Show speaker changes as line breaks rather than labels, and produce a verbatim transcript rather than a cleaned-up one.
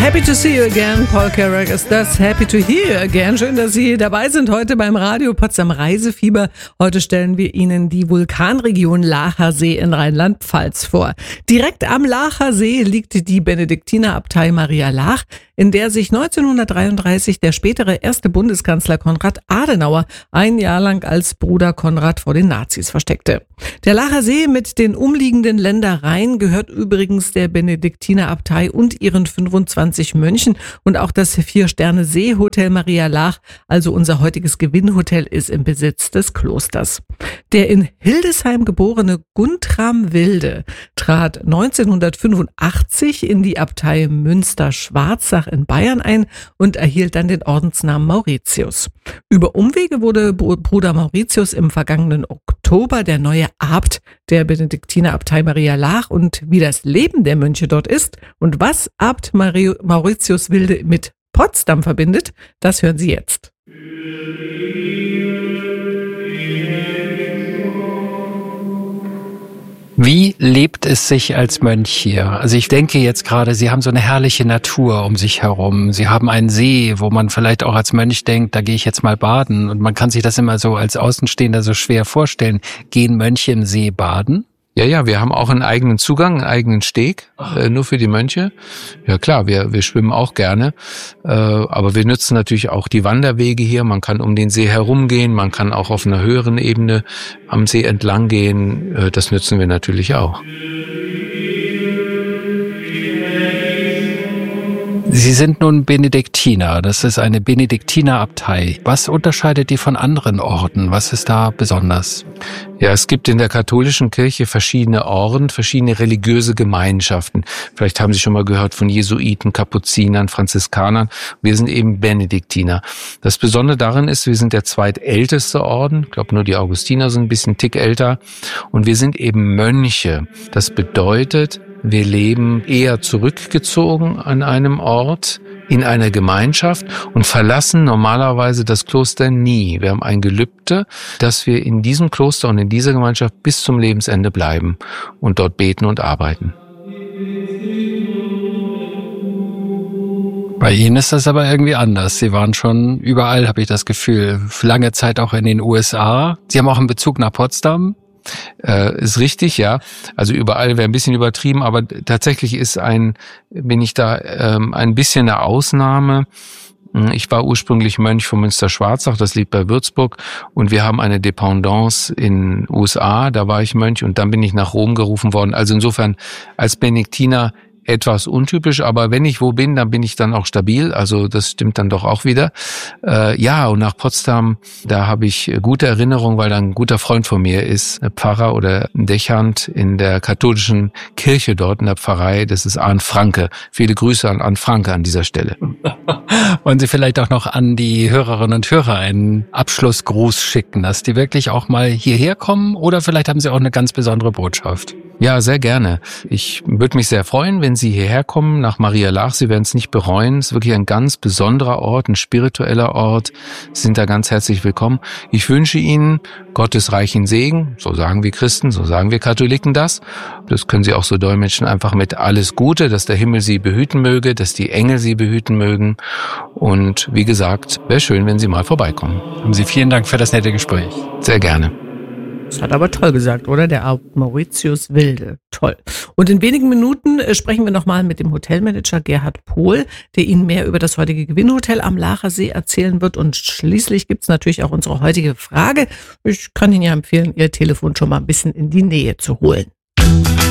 Happy to see you again, Paul Carrack ist das. Happy to hear you again. Schön, dass Sie dabei sind heute beim Radio Potsdam Reisefieber. Heute stellen wir Ihnen die Vulkanregion Laacher See in Rheinland-Pfalz vor. Direkt am Laacher See liegt die Benediktinerabtei Maria Laach, in der sich neunzehnhundertdreiunddreißig der spätere erste Bundeskanzler Konrad Adenauer ein Jahr lang als Bruder Konrad vor den Nazis versteckte. Der Laacher See mit den umliegenden Ländereien gehört übrigens der Benediktinerabtei und ihren fünfundzwanzig Mönchen, und auch das Vier-Sterne-See-Hotel Maria Laach, also unser heutiges Gewinnhotel, ist im Besitz des Klosters. Der in Hildesheim geborene Guntram Wilde trat neunzehnhundertfünfundachtzig in die Abtei Münster-Schwarzach in Bayern ein und erhielt dann den Ordensnamen Mauritius. Über Umwege wurde Bruder Mauritius im vergangenen Oktober der neue Abt der Benediktinerabtei Maria Laach, und wie das Leben der Mönche dort ist und was Abt Mario, Mauritius Wilde mit Potsdam verbindet, das hören Sie jetzt.
Wie lebt es sich als Mönch hier? Also ich denke jetzt gerade, Sie haben so eine herrliche Natur um sich herum. Sie haben einen See, wo man vielleicht auch als Mönch denkt, da gehe ich jetzt mal baden. Und man kann sich das immer so als Außenstehender so schwer vorstellen. Gehen Mönche im See baden?
Ja, ja, wir haben auch einen eigenen Zugang, einen eigenen Steg, äh, nur für die Mönche. Ja klar, wir wir schwimmen auch gerne, äh, aber wir nutzen natürlich auch die Wanderwege hier. Man kann um den See herumgehen, man kann auch auf einer höheren Ebene am See entlang gehen. Äh, das nutzen wir natürlich auch.
Sie sind nun Benediktiner, das ist eine Benediktinerabtei. Was unterscheidet die von anderen Orden? Was ist da besonders?
Ja, es gibt in der katholischen Kirche verschiedene Orden, verschiedene religiöse Gemeinschaften. Vielleicht haben Sie schon mal gehört von Jesuiten, Kapuzinern, Franziskanern. Wir sind eben Benediktiner. Das Besondere darin ist, wir sind der zweitälteste Orden. Ich glaube, nur die Augustiner sind ein bisschen Tick älter. Und wir sind eben Mönche. Das bedeutet, wir leben eher zurückgezogen an einem Ort, in einer Gemeinschaft, und verlassen normalerweise das Kloster nie. Wir haben ein Gelübde, dass wir in diesem Kloster und in dieser Gemeinschaft bis zum Lebensende bleiben und dort beten und arbeiten.
Bei Ihnen ist das aber irgendwie anders. Sie waren schon überall, habe ich das Gefühl. Für lange Zeit auch in den U S A. Sie haben auch einen Bezug nach Potsdam.
Äh, ist richtig, ja. Also überall wäre ein bisschen übertrieben, aber tatsächlich ist ein, bin ich da ähm, ein bisschen eine Ausnahme. Ich war ursprünglich Mönch von Münster-Schwarzach, das liegt bei Würzburg, und wir haben eine Dependance in U S A, da war ich Mönch, und dann bin ich nach Rom gerufen worden. Also insofern als Benediktiner etwas untypisch, aber wenn ich wo bin, dann bin ich dann auch stabil, also das stimmt dann doch auch wieder. Äh, ja, und nach Potsdam, da habe ich gute Erinnerungen, weil da ein guter Freund von mir ist, ein Pfarrer oder ein Dechant in der katholischen Kirche dort in der Pfarrei, das ist Arndt Franke. Viele Grüße an Arndt Franke an dieser Stelle.
Wollen Sie vielleicht auch noch an die Hörerinnen und Hörer einen Abschlussgruß schicken, dass die wirklich auch mal hierher kommen, oder vielleicht haben Sie auch eine ganz besondere Botschaft?
Ja, sehr gerne. Ich würde mich sehr freuen, wenn Sie hierher kommen, nach Maria Laach. Sie werden es nicht bereuen. Es ist wirklich ein ganz besonderer Ort, ein spiritueller Ort. Sie sind da ganz herzlich willkommen. Ich wünsche Ihnen Gottes reichen Segen. So sagen wir Christen, so sagen wir Katholiken das. Das können Sie auch so dolmetschen, einfach mit alles Gute, dass der Himmel Sie behüten möge, dass die Engel Sie behüten mögen. Und wie gesagt, wäre schön, wenn Sie mal vorbeikommen.
Haben Sie vielen Dank für das nette Gespräch.
Sehr gerne.
Das hat aber toll gesagt, oder? Der Abt Mauritius Wilde. Toll. Und in wenigen Minuten sprechen wir nochmal mit dem Hotelmanager Gerhard Pohl, der Ihnen mehr über das heutige Gewinnhotel am Laacher See erzählen wird. Und schließlich gibt's natürlich auch unsere heutige Frage. Ich kann Ihnen ja empfehlen, Ihr Telefon schon mal ein bisschen in die Nähe zu holen.